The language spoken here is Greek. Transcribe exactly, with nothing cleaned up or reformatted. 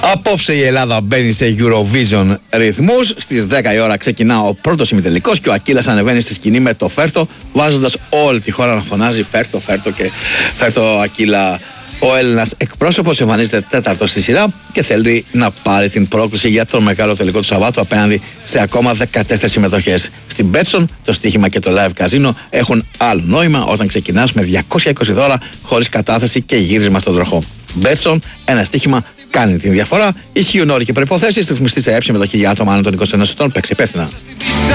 Απόψε η Ελλάδα μπαίνει σε Eurovision ρυθμούς. Στις δέκα η ώρα ξεκινά ο πρώτος ημιτελικός και ο Ακύλας ανεβαίνει στη σκηνή με το φέρτο, βάζοντας όλη τη χώρα να φωνάζει φέρτο, φέρτο και φέρτο Ακύλα. Ο Έλληνας εκπρόσωπος εμφανίζεται τέταρτος στη σειρά και θέλει να πάρει την πρόκληση για τον μεγάλο τελικό του Σαββάτου απέναντι σε ακόμα δεκατέσσερις συμμετοχές. Στην Μπέτσον το στοίχημα και το live καζίνο έχουν άλλο νόημα όταν ξεκινάς με διακόσια είκοσι δώλαρα χωρίς κατάθεση και γύρισμα στον τροχό. Μπέτσον, ένα στοίχημα κάνει τη διαφορά. Ισχύουν όροι και προϋποθέσεις. Ρυθμιστή σε έψη μετοχή για άτομα άνω των είκοσι ενός ετών. Παίξει υπεύθυνα.